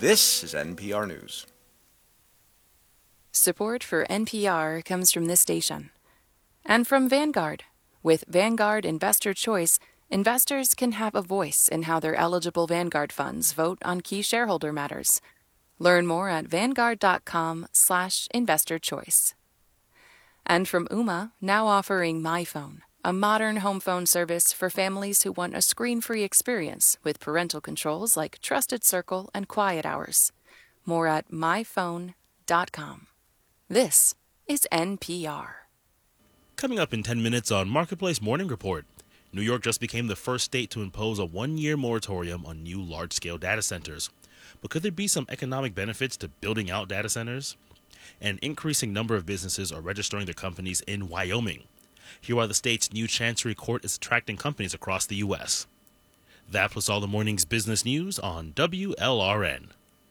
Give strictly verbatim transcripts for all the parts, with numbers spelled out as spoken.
This is N P R News. Support for N P R comes from this station and from Vanguard. With Vanguard Investor Choice, investors can have a voice in how their eligible Vanguard funds vote on key shareholder matters. Learn more at vanguard.com slash investor choice. And from Ooma, now offering MyPhone, a modern home phone service for families who want a screen-free experience with parental controls like Trusted Circle and Quiet Hours. More at my phone dot com. This is N P R. Coming up in ten minutes on Marketplace Morning Report, New York just became the first state to impose a one-year moratorium on new large-scale data centers. But could there be some economic benefits to building out data centers? An increasing number of businesses are registering their companies in Wyoming. Here are the state's new Chancery Court is attracting companies across the U S. That was all the morning's business news on W L R N.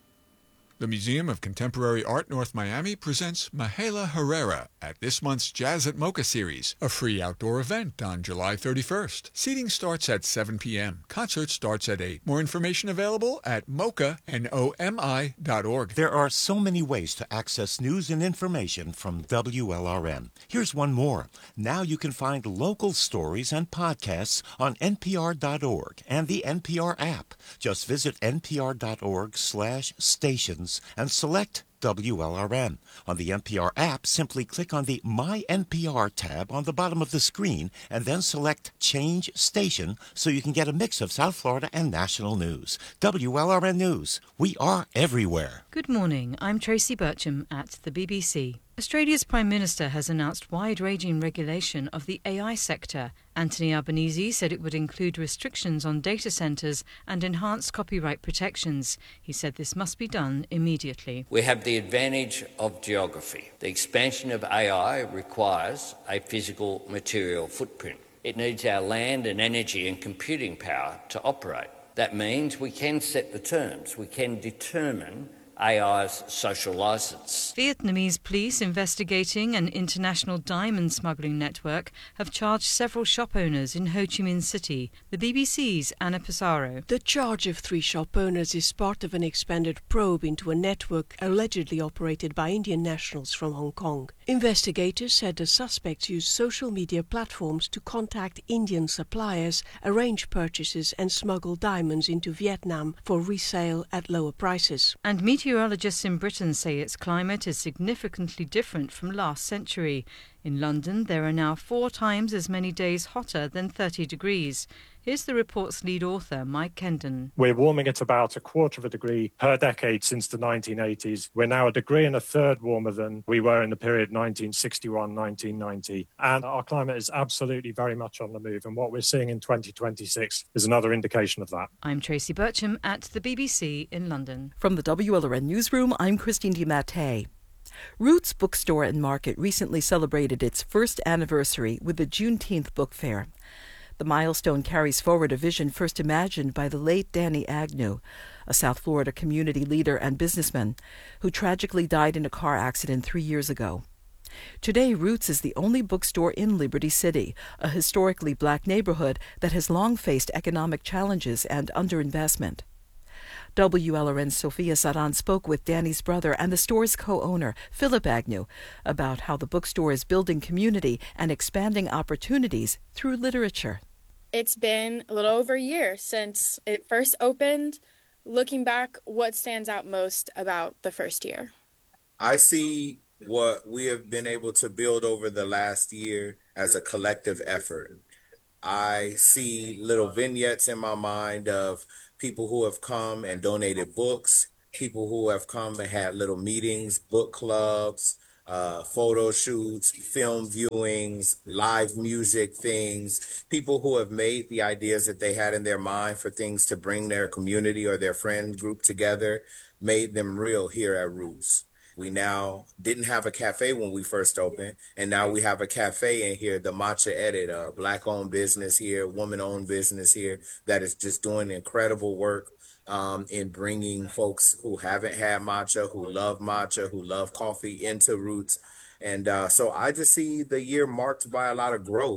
The Museum of Contemporary Art North Miami presents Mahala Herrera at this month's Jazz at Mocha series, a free outdoor event on July thirty-first. Seating starts at seven p.m. Concert starts at eight. More information available at mocha, N O M I, dot org. There are so many ways to access news and information from W L R N. Here's one more. Now you can find local stories and podcasts on N P R dot org and the N P R app. Just visit N P R dot org slash stations and select W L R N. On the N P R app, simply click on the My N P R tab on the bottom of the screen and then select Change Station so you can get a mix of South Florida and national news. W L R N News. We are everywhere. Good morning. I'm Tracy Bircham at the B B C. Australia's Prime Minister has announced wide-ranging regulation of the A I sector. Anthony Albanese said it would include restrictions on data centres and enhance copyright protections. He said this must be done immediately. We have the advantage of geography. The expansion of A I requires a physical material footprint. It needs our land and energy and computing power to operate. That means we can set the terms. We can determine A I's social licence. Vietnamese police investigating an international diamond smuggling network have charged several shop owners in Ho Chi Minh City. The B B C's Anna Pissarro. The charge of three shop owners is part of an expanded probe into a network allegedly operated by Indian nationals from Hong Kong. Investigators said the suspects used social media platforms to contact Indian suppliers, arrange purchases and smuggle diamonds into Vietnam for resale at lower prices. And meteorologists in Britain say its climate is significantly different from last century. In London, there are now four times as many days hotter than thirty degrees. Here's the report's lead author, Mike Kendon. We're warming at about a quarter of a degree per decade since the nineteen eighties. We're now a degree and a third warmer than we were in the period nineteen sixty-one to nineteen ninety. And our climate is absolutely very much on the move. And what we're seeing in twenty twenty-six is another indication of that. I'm Tracy Bircham at the B B C in London. From the W L R N Newsroom, I'm Christine DiMattei. Roots Bookstore and Market recently celebrated its first anniversary with the Juneteenth Book Fair. The milestone carries forward a vision first imagined by the late Danny Agnew, a South Florida community leader and businessman who tragically died in a car accident three years ago. Today, Roots is the only bookstore in Liberty City, a historically black neighborhood that has long faced economic challenges and underinvestment. W L R N's Sophia Saran spoke with Danny's brother and the store's co-owner, Philip Agnew, about how the bookstore is building community and expanding opportunities through literature. It's been a little over a year since it first opened. Looking back, what stands out most about the first year? I see what we have been able to build over the last year as a collective effort. I see little vignettes in my mind of people who have come and donated books, people who have come and had little meetings, book clubs, uh, photo shoots, film viewings, live music things, people who have made the ideas that they had in their mind for things to bring their community or their friend group together, made them real here at Roots. We now didn't have a cafe when we first opened, and now we have a cafe in here, the Matcha Edit, a black-owned business here, woman-owned business here that is just doing incredible work um, in bringing folks who haven't had matcha, who love matcha, who love coffee into Roots. And uh, so I just see the year marked by a lot of growth,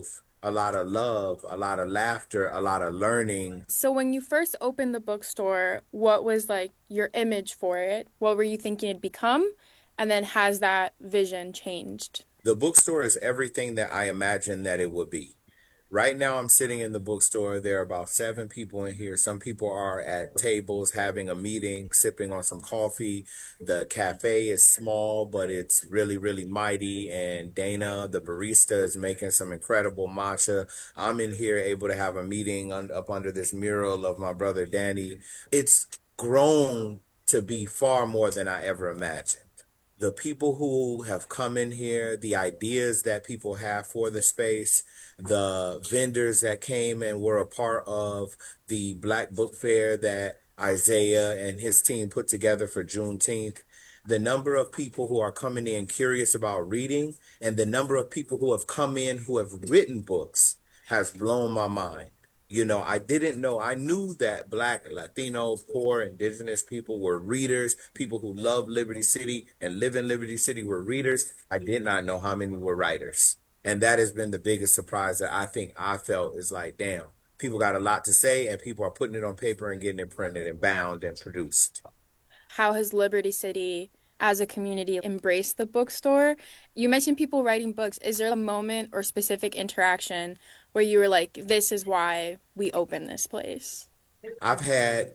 a lot of love, a lot of laughter, a lot of learning. So when you first opened the bookstore, what was like your image for it? What were you thinking it'd become? And then has that vision changed? The bookstore is everything that I imagined that it would be. Right now, I'm sitting in the bookstore. There are about seven people in here. Some people are at tables having a meeting, sipping on some coffee. The cafe is small, but it's really, really mighty. And Dana, the barista, is making some incredible matcha. I'm in here able to have a meeting un- up under this mural of my brother Danny. It's grown to be far more than I ever imagined. The people who have come in here, the ideas that people have for the space, the vendors that came and were a part of the Black Book Fair that Isaiah and his team put together for Juneteenth, the number of people who are coming in curious about reading, and the number of people who have come in who have written books has blown my mind. You know, I didn't know, I knew that Black, Latino, poor, indigenous people were readers. People who love Liberty City and live in Liberty City were readers. I did not know how many were writers. And that has been the biggest surprise that I think I felt is like, damn, people got a lot to say and people are putting it on paper and getting it printed and bound and produced. How has Liberty City as a community embraced the bookstore? You mentioned people writing books. Is there a moment or specific interaction where you were like, this is why we opened this place? I've had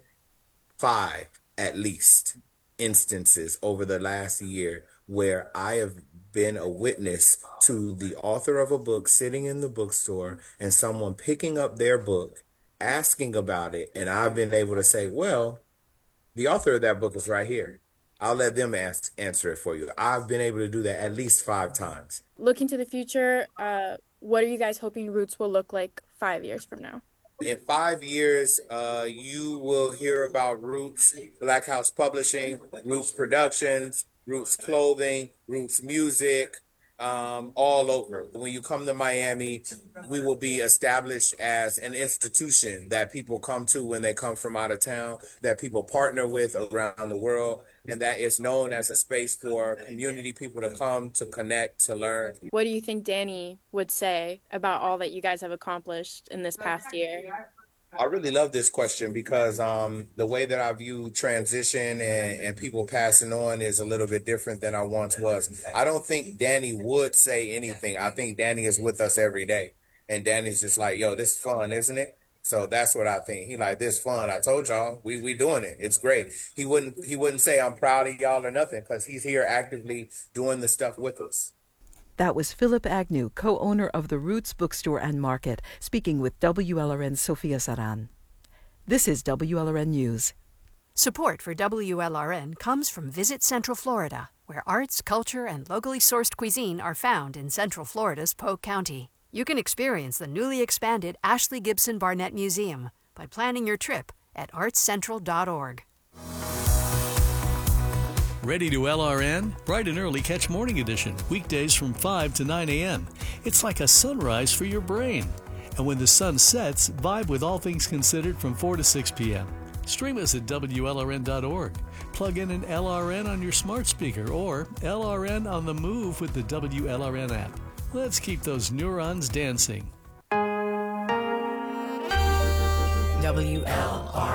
five, at least, instances over the last year where I have been a witness to the author of a book sitting in the bookstore and someone picking up their book, asking about it, and I've been able to say, well, the author of that book is right here. I'll let them ask, answer it for you. I've been able to do that at least five times. Looking to the future, uh, what are you guys hoping Roots will look like five years from now? In five years, uh, you will hear about Roots, Black House Publishing, Roots Productions, Roots Clothing, Roots Music, um, all over. When you come to Miami, we will be established as an institution that people come to when they come from out of town, that people partner with around the world, and that is known as a space for community people to come, to connect, to learn. What do you think Danny would say about all that you guys have accomplished in this past year? I really love this question because um, the way that I view transition and, and people passing on is a little bit different than I once was. I don't think Danny would say anything. I think Danny is with us every day. And Danny's just like, yo, this is fun, isn't it? So that's what I think. He like, this fun. I told y'all, we we doing it. It's great. He wouldn't he wouldn't say I'm proud of y'all or nothing because he's here actively doing the stuff with us. That was Philip Agnew, co-owner of the Roots Bookstore and Market, speaking with W L R N's Sofia Saran. This is W L R N News. Support for W L R N comes from Visit Central Florida, where arts, culture, and locally sourced cuisine are found in Central Florida's Polk County. You can experience the newly expanded Ashley Gibson Barnett Museum by planning your trip at arts central dot org. Ready to L R N? Bright and early Catch Morning Edition, weekdays from five to nine a.m. It's like a sunrise for your brain. And when the sun sets, vibe with All Things Considered from four to six p.m. Stream us at W L R N dot org. Plug in an L R N on your smart speaker or L R N on the move with the W L R N app. Let's keep those neurons dancing. W L R